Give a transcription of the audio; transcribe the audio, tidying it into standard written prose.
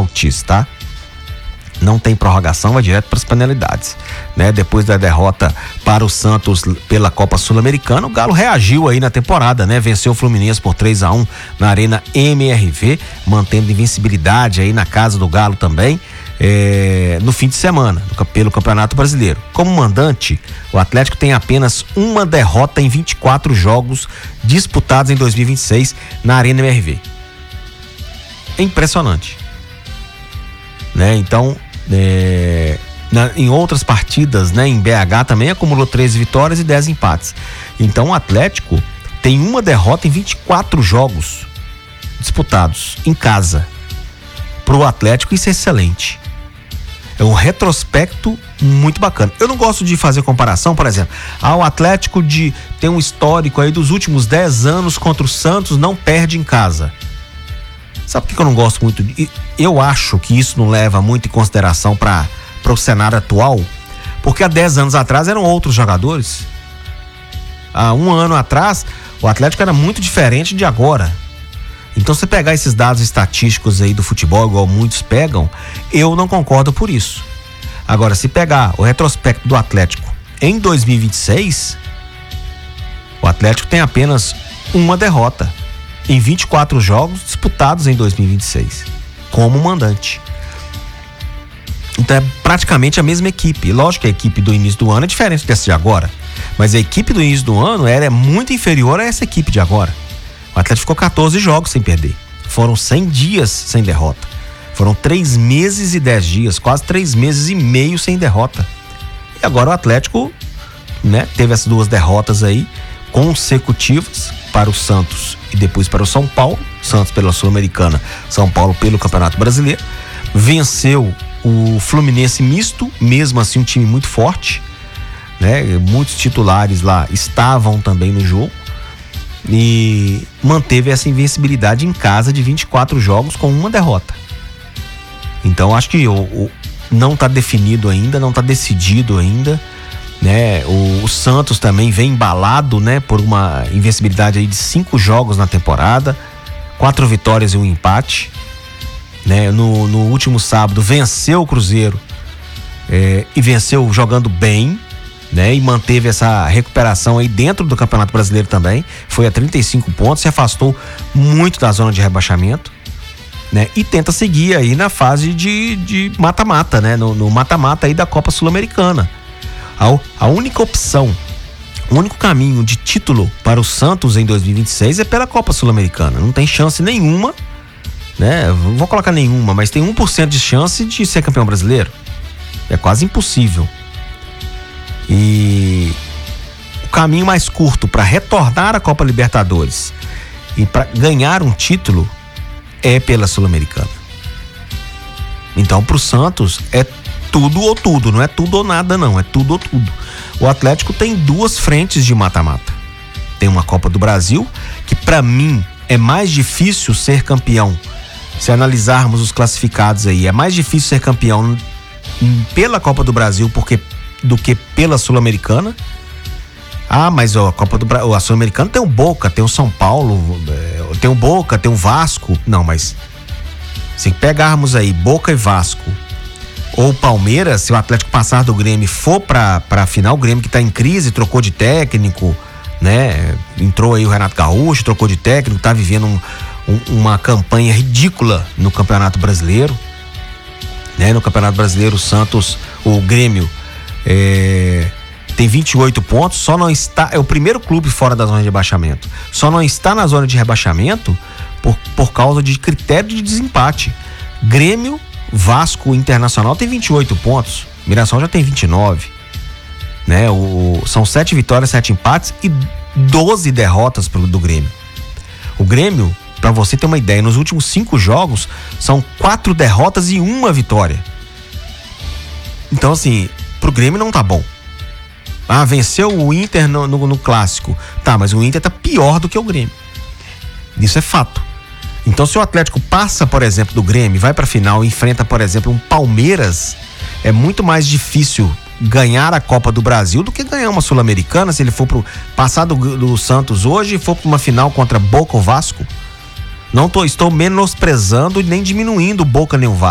pênaltis, tá? Não tem prorrogação, vai direto para as penalidades, né? Depois da derrota para o Santos pela Copa Sul-Americana, o Galo reagiu aí na temporada, né? Venceu o Fluminense por 3-1 na Arena MRV, mantendo invencibilidade aí na casa do Galo também, no fim de semana, pelo Campeonato Brasileiro. Como mandante, o Atlético tem apenas uma derrota em 24 jogos disputados em 2026 na Arena MRV. É impressionante, né? Então, em outras partidas, né, em BH também acumulou 13 vitórias e 10 empates. Então o Atlético tem uma derrota em 24 jogos disputados em casa. Pro Atlético isso é excelente. É um retrospecto muito bacana. Eu não gosto de fazer comparação, por exemplo, o Atlético tem um histórico aí dos últimos 10 anos contra o Santos, não perde em casa. Sabe por que eu não gosto muito? Eu acho que isso não leva muito em consideração para o cenário atual, porque há 10 anos atrás eram outros jogadores. Há um ano atrás, o Atlético era muito diferente de agora. Então, se pegar esses dados estatísticos aí do futebol, igual muitos pegam, eu não concordo por isso. Agora, se pegar o retrospecto do Atlético em 2026, o Atlético tem apenas uma derrota em 24 jogos disputados em 2026, como mandante. Então é praticamente a mesma equipe. Lógico que a equipe do início do ano é diferente dessa de agora, mas a equipe do início do ano é muito inferior a essa equipe de agora. O Atlético ficou 14 jogos sem perder. Foram 100 dias sem derrota. Foram 3 meses e 10 dias, quase 3 meses e meio sem derrota. E agora o Atlético, né, teve essas 2 derrotas aí consecutivas para o Santos e depois para o São Paulo. Santos pela Sul-Americana, São Paulo pelo Campeonato Brasileiro. Venceu o Fluminense misto, mesmo assim um time muito forte, né? Muitos titulares lá estavam também no jogo e manteve essa invencibilidade em casa de 24 jogos com uma derrota. Então acho que não está definido ainda, não está decidido ainda, né? O Santos também vem embalado, né, por uma invencibilidade aí de 5 jogos na temporada, 4 vitórias e 1 empate, né? No último sábado venceu o Cruzeiro e venceu jogando bem, né? E manteve essa recuperação aí dentro do Campeonato Brasileiro também, foi a 35 pontos, se afastou muito da zona de rebaixamento, né? E tenta seguir aí na fase de mata-mata, né? No mata-mata aí da Copa Sul-Americana. A única opção, o único caminho de título para o Santos em 2026 é pela Copa Sul-Americana. Não tem chance nenhuma, né? Não vou colocar nenhuma, mas tem 1% de chance de ser campeão brasileiro. É quase impossível. E o caminho mais curto para retornar à Copa Libertadores e para ganhar um título é pela Sul-Americana. Então, para o Santos é tudo ou tudo, não é tudo ou nada não, é tudo ou tudo. O Atlético tem 2 frentes de mata-mata. Tem uma Copa do Brasil, que para mim é mais difícil ser campeão. Se analisarmos os classificados aí, é mais difícil ser campeão pela Copa do Brasil do que pela Sul-Americana. Mas a Sul-Americana tem o Boca, tem o São Paulo, tem o Boca, tem o Vasco. Não, mas se pegarmos aí Boca e Vasco, ou Palmeiras, se o Atlético passar do Grêmio e for pra final, o Grêmio que tá em crise, trocou de técnico, né? Entrou aí o Renato Gaúcho, trocou de técnico, tá vivendo uma campanha ridícula no Campeonato Brasileiro, né? No Campeonato Brasileiro, o Grêmio tem 28 pontos, só não está, é o primeiro clube fora da zona de rebaixamento, só não está na zona de rebaixamento por causa de critério de desempate. Grêmio, Vasco, Internacional tem 28 pontos, Mirassol já tem 29, né? São 7 vitórias, 7 empates e 12 derrotas do Grêmio. O Grêmio, pra você ter uma ideia, nos últimos 5 jogos são 4 derrotas e 1 vitória. Então assim, pro Grêmio não tá bom. Venceu o Inter no clássico, tá, mas o Inter tá pior do que o Grêmio, isso é fato. Então, se o Atlético passa, por exemplo, do Grêmio, vai pra final e enfrenta, por exemplo, um Palmeiras, é muito mais difícil ganhar a Copa do Brasil do que ganhar uma Sul-Americana, se ele for passar do Santos hoje e for pra uma final contra Boca ou Vasco. Não estou menosprezando nem diminuindo o Boca nem o Vasco.